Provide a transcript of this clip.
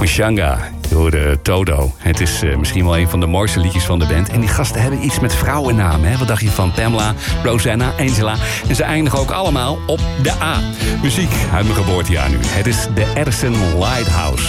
Mashanga, je hoorde Todo. Het is misschien wel een van de mooiste liedjes van de band. En die gasten hebben iets met vrouwennamen. Hè? Wat dacht je van Pamela, Rosanna, Angela? En ze eindigen ook allemaal op de A. Muziek uit mijn geboortejaar nu. Het is de Edison Lighthouse.